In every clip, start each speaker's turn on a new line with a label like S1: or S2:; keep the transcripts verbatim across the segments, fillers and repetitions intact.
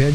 S1: pede.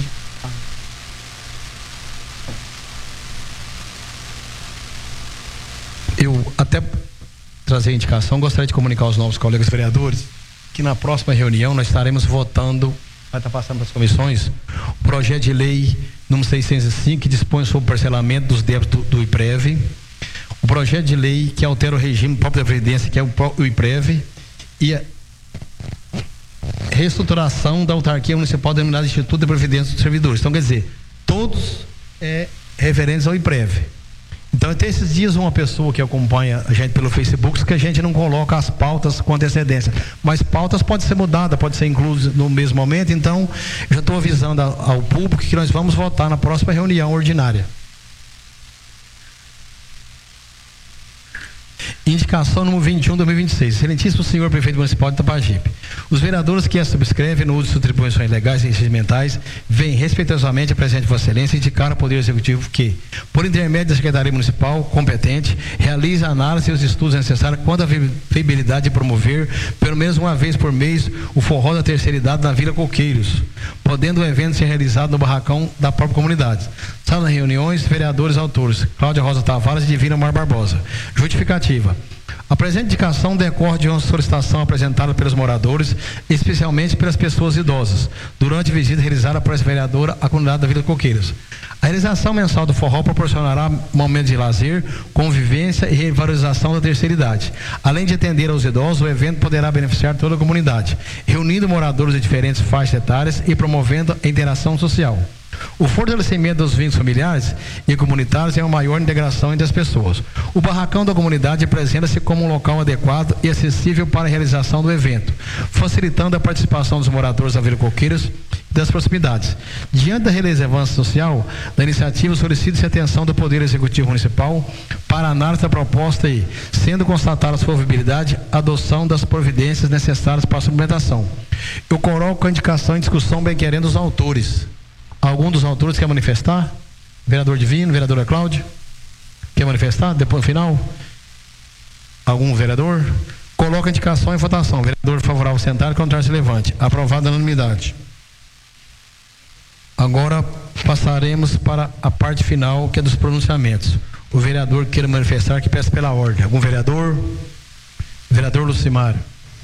S1: Eu até trazer a indicação, gostaria de comunicar aos novos colegas vereadores que na próxima reunião nós estaremos votando, vai estar passando para as comissões, o projeto de lei número seiscentos e cinco, que dispõe sobre o parcelamento dos débitos do, do IPREV, o projeto de lei que altera o regime próprio da Previdência, que é o, o IPREV, e a reestruturação da autarquia municipal denominada Instituto de Previdência dos Servidores. Então, quer dizer, todos é, referentes ao IPREV. Então, até esses dias, uma pessoa que acompanha a gente pelo Facebook, que a gente não coloca as pautas com antecedência, mas pautas podem ser mudadas, pode ser inclusas no mesmo momento. Então, eu já estou avisando ao público que nós vamos votar na próxima reunião ordinária. Indicação número vinte e um, dois mil e vinte e seis. Excelentíssimo senhor prefeito municipal de Itapajipe. Os vereadores que a subscrevem no uso de atribuições legais e regimentais vêm respeitosamente a presente Vossa Excelência indicar ao Poder Executivo que, por intermédio da Secretaria Municipal competente, realize a análise e os estudos necessários quanto à viabilidade de promover, pelo menos uma vez por mês, o forró da terceira idade na Vila Coqueiros, podendo o evento ser realizado no barracão da própria comunidade. Sala de reuniões, vereadores autores, Cláudia Rosa Tavares e Divina Mar Barbosa. Justificativa. A presente indicação decorre de uma solicitação apresentada pelos moradores, especialmente pelas pessoas idosas, durante a visita realizada por essa vereadora à comunidade da Vila Coqueiros. A realização mensal do forró proporcionará momentos de lazer, convivência e revalorização da terceira idade. Além de atender aos idosos, o evento poderá beneficiar toda a comunidade, reunindo moradores de diferentes faixas etárias e promovendo a interação social. O fortalecimento dos vínculos familiares e comunitários é uma maior integração entre as pessoas. O barracão da comunidade apresenta-se como um local adequado e acessível para a realização do evento, facilitando a participação dos moradores da Vila Coqueiros e das proximidades. Diante da relevância social da iniciativa, solicita-se a atenção do Poder Executivo Municipal para a análise da proposta e, sendo constatada a sua viabilidade, a adoção das providências necessárias para a suplementação. Eu coloco a indicação em discussão bem querendo os autores. Algum dos autores quer manifestar? Vereador Divino, vereadora Cláudia? Quer manifestar? Depois no final? Algum vereador? Coloca a indicação em votação. Vereador favorável sentar, contrário se levante. Aprovado a unanimidade. Agora passaremos para a parte final, que é dos pronunciamentos. O vereador que queira manifestar, que peça pela ordem. Algum vereador? Vereador Lucimário.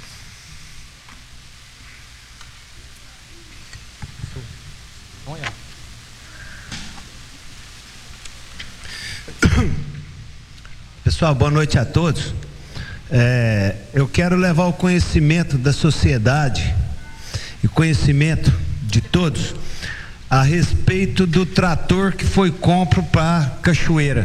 S2: Pessoal, boa noite a todos. É, eu quero levar o conhecimento da sociedade e conhecimento de todos a respeito do trator que foi compro para Cachoeira.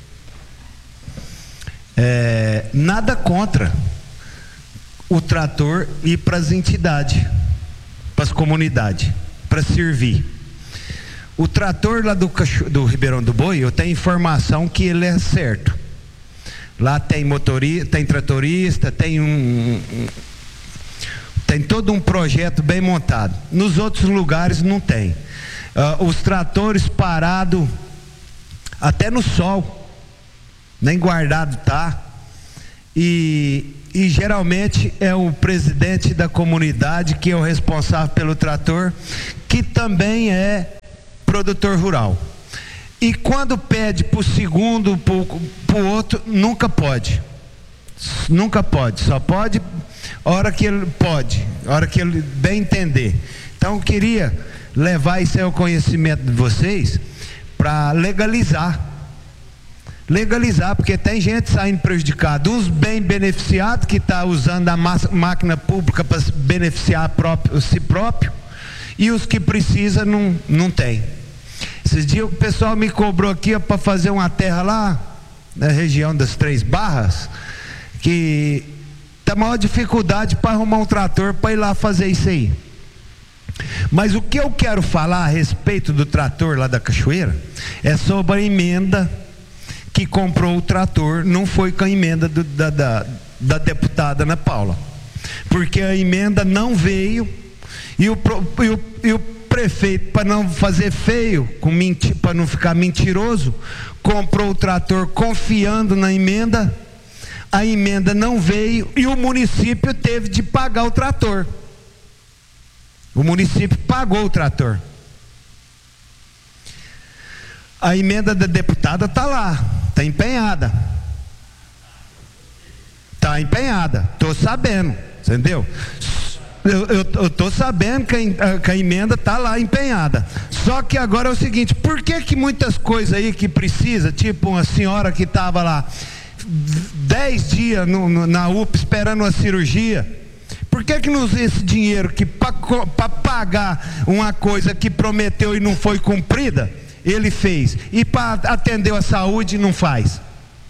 S2: É, nada contra o trator ir para as entidades, para as comunidades, para servir. O trator lá do, do Ribeirão do Boi, eu tenho informação que ele é certo. Lá tem motorista, tem tratorista, tem um, um tem todo um projeto bem montado. Nos outros lugares não tem. Uh, os tratores parados até no sol, nem guardado tá. E, e geralmente é o presidente da comunidade que é o responsável pelo trator, que também é produtor rural. E quando pede para o segundo, para o outro, nunca pode. Nunca pode. Só pode a hora que ele pode, a hora que ele bem entender. Então eu queria levar isso ao conhecimento de vocês para legalizar. Legalizar, porque tem gente saindo prejudicada. Uns bem beneficiados que está usando a máquina pública para beneficiar próprio, si próprio, e os que precisam não, não tem. Esses dias o pessoal me cobrou aqui para fazer uma terra lá na região das Três Barras, que tá maior dificuldade para arrumar um trator para ir lá fazer isso aí. Mas o que eu quero falar a respeito do trator lá da Cachoeira é sobre a emenda que comprou o trator. Não foi com a emenda do, da, da, da deputada Ana Paula, porque a emenda não veio e o, e o, e o prefeito, para não fazer feio, para não ficar mentiroso, comprou o trator confiando na emenda. A emenda não veio e o município teve de pagar o trator. O município pagou o trator. A emenda da deputada está lá, está empenhada. Está empenhada, estou sabendo, entendeu? Eu estou sabendo que a, que a emenda está lá empenhada. Só que agora é o seguinte, por que que muitas coisas aí que precisa, tipo uma senhora que estava lá dez dias no, no, na U P esperando uma cirurgia, por que que não usa esse dinheiro que para pagar uma coisa que prometeu e não foi cumprida, ele fez, e para atender a saúde não faz?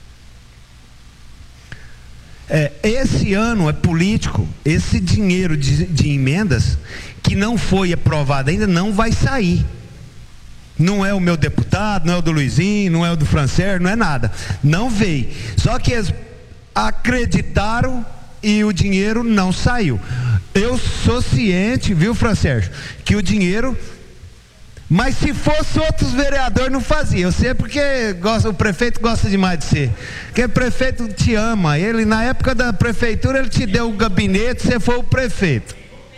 S2: É, esse ano é político, esse dinheiro de, de emendas que não foi aprovado ainda não vai sair. Não é o meu deputado, não é o do Luizinho, não é o do Francer, não é nada. Não veio. Só que eles acreditaram e o dinheiro não saiu. Eu sou ciente, viu, Francer, que o dinheiro... Mas se fosse outros vereadores não fazia. Eu sei porque gosta, o prefeito gosta demais de ser. Porque o prefeito te ama. Ele, na época da prefeitura, ele te deu o gabinete, você foi o prefeito.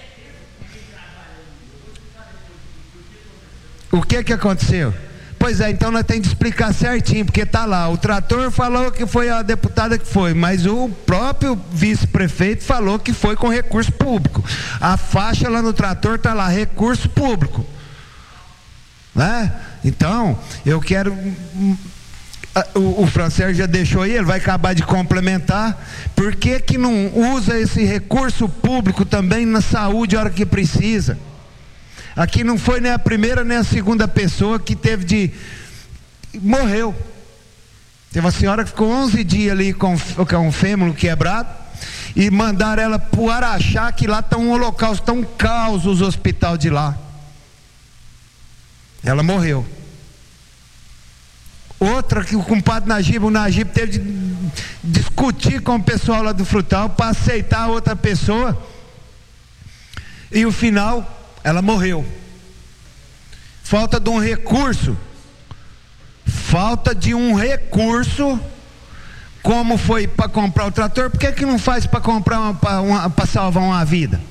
S2: O que que aconteceu? Pois é, então nós temos de explicar certinho, porque está lá, o trator falou que foi a deputada que foi, mas o próprio vice-prefeito falou que foi com recurso público. A faixa lá no trator está lá, recurso público. Né? Então, eu quero... O, o Francer já deixou aí, ele vai acabar de complementar. Por que que não usa esse recurso público também na saúde a hora que precisa? Aqui não foi nem a primeira nem a segunda pessoa que teve de... morreu. Teve uma senhora que ficou onze dias ali com, com um fêmur quebrado e mandaram ela para o Araxá, que lá está um holocausto, está um caos os hospitais de lá. Ela morreu. Outra que o compadre Najib, o Najib teve de discutir com o pessoal lá do Frutal para aceitar a outra pessoa. E o final, ela morreu. Falta de um recurso. Falta de um recurso. Como foi para comprar o trator? Por que que não faz para comprar para salvar uma vida?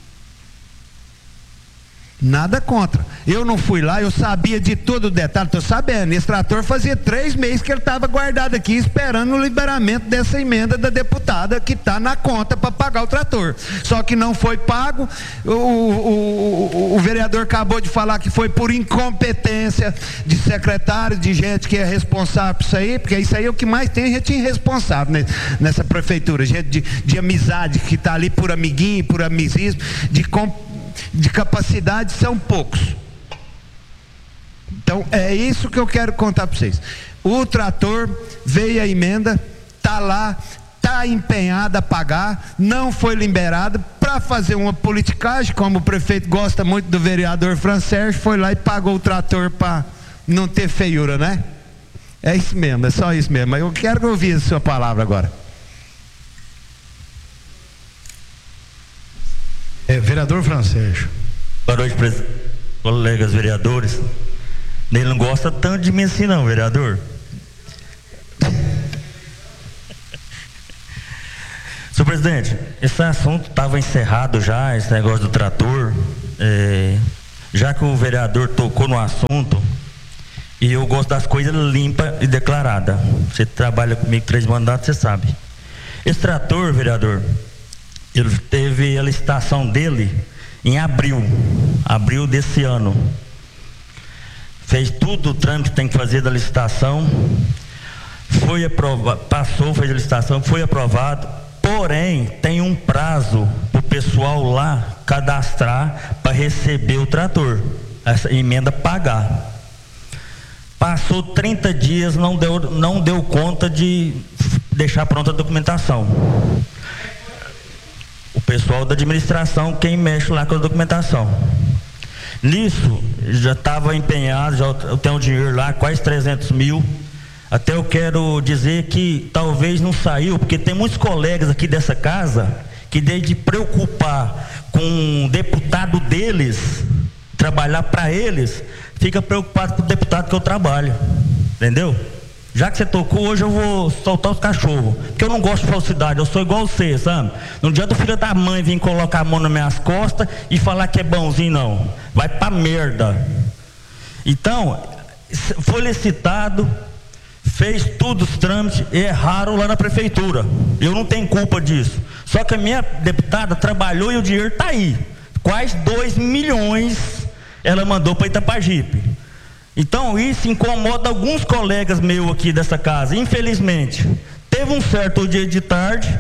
S2: Nada contra. Eu não fui lá, eu sabia de todo o detalhe, estou sabendo. Esse trator fazia três meses que ele estava guardado aqui, esperando o liberamento dessa emenda da deputada que está na conta para pagar o trator. Só que não foi pago. O, o, o, o vereador acabou de falar que foi por incompetência de secretário, de gente que é responsável por isso aí, porque isso aí é o que mais tem gente irresponsável, né, nessa prefeitura, gente de, de amizade que está ali por amiguinho, por amizismo, de competência. De capacidade são poucos. Então é isso que eu quero contar para vocês. O trator, veio a emenda, está lá, está empenhado a pagar, não foi liberado para fazer uma politicagem, como o prefeito gosta muito do vereador Francer, foi lá e pagou o trator para não ter feiura, né? É isso mesmo, é só isso mesmo. Eu quero ouvir a sua palavra agora.
S1: É, vereador Francer.
S3: Boa noite, colegas vereadores. Ele não gosta tanto de mim assim não, vereador. Senhor presidente, esse assunto estava encerrado já, esse negócio do trator. É, já que o vereador tocou no assunto, e eu gosto das coisas limpas e declaradas. Você trabalha comigo três mandatos, você sabe. Esse trator, vereador, ele teve a licitação dele em abril, abril desse ano. Fez tudo o trâmite que tem que fazer da licitação, foi aprovado, passou, fez a licitação, foi aprovado, porém tem um prazo para o pessoal lá cadastrar para receber o trator, essa emenda pagar. Passou trinta dias, não deu, não deu conta de deixar pronta a documentação. O pessoal da administração, quem mexe lá com a documentação. Nisso, já estava empenhado, já eu tenho dinheiro lá, quase trezentos mil. Até eu quero dizer que talvez não saiu, porque tem muitos colegas aqui dessa casa que, desde preocupar com um deputado deles, trabalhar para eles, fica preocupado com o deputado que eu trabalho. Entendeu? Já que você tocou, hoje eu vou soltar os cachorros. Porque eu não gosto de falsidade, eu sou igual você, sabe? Não adianta o filho da mãe vir colocar a mão nas minhas costas e falar que é bonzinho, não. Vai pra merda. Então, foi licitado, fez todos os trâmites, erraram lá na prefeitura. Eu não tenho culpa disso. Só que a minha deputada trabalhou e o dinheiro está aí. Quase dois milhões ela mandou para Itapajipe. Então isso incomoda alguns colegas meus aqui dessa casa, infelizmente. Teve um certo dia de tarde,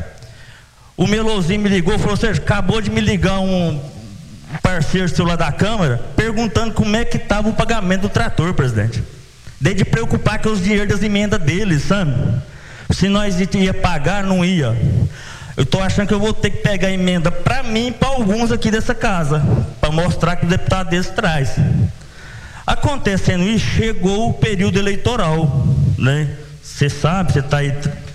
S3: o Melozinho me ligou e falou: Sérgio, acabou de me ligar um parceiro seu lá da Câmara, perguntando como é que estava o pagamento do trator, presidente. Dei de preocupar com os dinheiros das emendas deles, sabe? Se nós ia pagar, não ia. Eu estou achando que eu vou ter que pegar a emenda para mim e para alguns aqui dessa casa, para mostrar que o deputado deles traz. Acontecendo isso, chegou o período eleitoral, né? Você sabe, você está aí.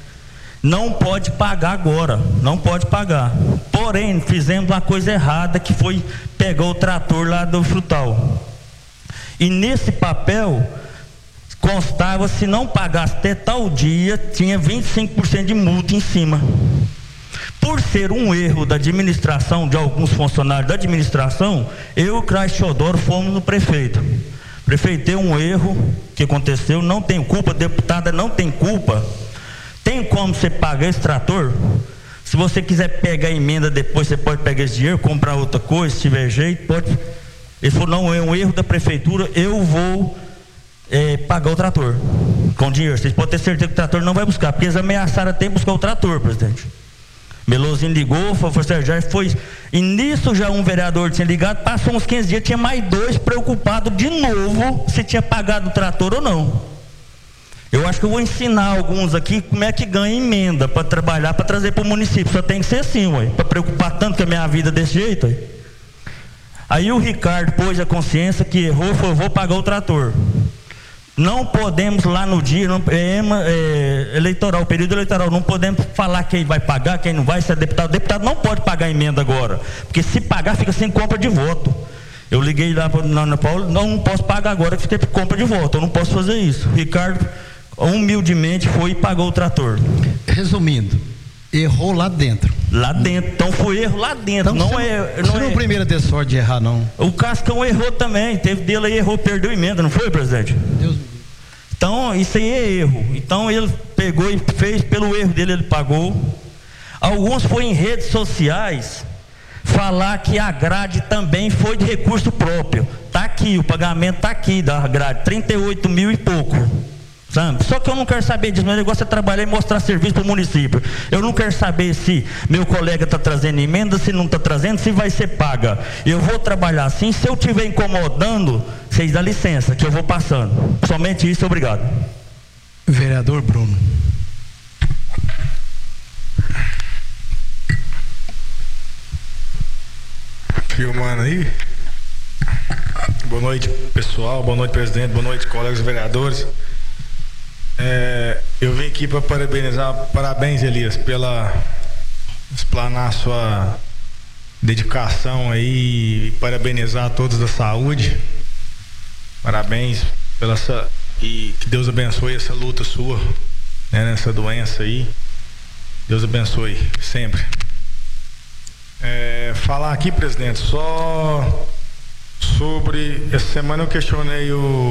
S3: Não pode pagar agora, não pode pagar. Porém, fizemos uma coisa errada, que foi pegar o trator lá do Frutal. E nesse papel constava, se não pagasse até tal dia, tinha vinte e cinco por cento de multa em cima. Por ser um erro da administração, de alguns funcionários da administração, eu e o Crais Teodoro fomos no prefeito. Prefeito, tem um erro que aconteceu, não tem culpa, deputada não tem culpa. Tem como você pagar esse trator? Se você quiser pegar a emenda depois, você pode pegar esse dinheiro, comprar outra coisa, se tiver jeito, pode. Ele falou: não, é um erro da prefeitura, eu vou é, pagar o trator com dinheiro. Vocês podem ter certeza que o trator não vai buscar, porque eles ameaçaram até buscar o trator, presidente. Melozinho ligou, falou: Sérgio, já foi. E nisso já um vereador tinha ligado, passou uns quinze dias, tinha mais dois preocupados de novo se tinha pagado o trator ou não. Eu acho que eu vou ensinar alguns aqui como é que ganha emenda para trabalhar, para trazer para o município. Só tem que ser assim, ué, para preocupar tanto com a minha vida desse jeito. Ué. Aí o Ricardo pôs a consciência que errou, falou: vou pagar o trator. Não podemos lá no dia, não, é, é, eleitoral, período eleitoral, não podemos falar quem vai pagar, quem não vai, se é deputado. O deputado não pode pagar emenda agora, porque se pagar fica sem compra de voto. Eu liguei lá na Ana Paula: não, não posso pagar agora, que fica por compra de voto, eu não posso fazer isso. O Ricardo humildemente foi e pagou o trator.
S1: Resumindo, errou lá dentro.
S3: Lá dentro, então foi erro lá dentro.
S1: Então,
S3: não
S1: você
S3: é,
S1: não,
S3: não
S1: você
S3: é.
S1: não é o primeiro a ter sorte de errar, não.
S3: O Cascão errou também, teve dele aí, errou, perdeu emenda, não foi, presidente?
S1: Deus.
S3: Então isso aí é erro. Então ele pegou e fez, pelo erro dele ele pagou. Alguns foi em redes sociais falar que a grade também foi de recurso próprio. Tá aqui, o pagamento tá aqui da grade, trinta e oito mil e pouco. Sabe? Só que eu não quero saber disso, meu negócio é trabalhar e mostrar serviço para o município. Eu não quero saber se meu colega está trazendo emenda, se não está trazendo, se vai ser paga. Eu vou trabalhar assim. Se eu estiver incomodando, vocês dão licença, que eu vou passando. Somente isso, obrigado.
S1: Vereador Bruno.
S4: Filmando aí. Boa noite, pessoal. Boa noite, presidente. Boa noite, colegas vereadores. É, eu vim aqui para parabenizar, parabéns, Elias, pela explanar a sua dedicação aí e parabenizar a todos da saúde. Parabéns pela essa, e que Deus abençoe essa luta sua, né, nessa doença aí. Deus abençoe sempre. É, falar aqui, presidente, só sobre essa semana eu questionei o